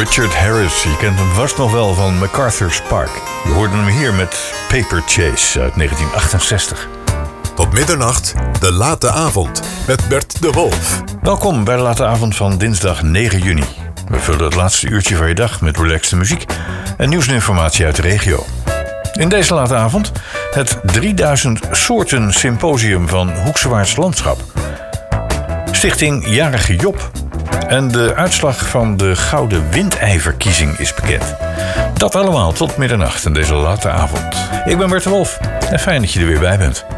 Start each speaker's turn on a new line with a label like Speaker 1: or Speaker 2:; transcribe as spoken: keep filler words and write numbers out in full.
Speaker 1: Richard Harris, je kent hem vast nog wel van MacArthur's Park. Je hoorde hem hier met Paper Chase uit negentien achtenzestig.
Speaker 2: Tot middernacht, de late avond, met Bert de Wolf.
Speaker 1: Welkom bij de late avond van dinsdag negen juni. We vullen het laatste uurtje van je dag met relaxte muziek en nieuws en informatie uit de regio. In deze late avond het drieduizend soorten symposium van Hoekswaarts Landschap. Stichting Jarige Job. En de uitslag van de Gouden Windei-verkiezing is bekend. Dat allemaal tot middernacht in deze late avond. Ik ben Bert de Wolf en fijn dat je er weer bij bent.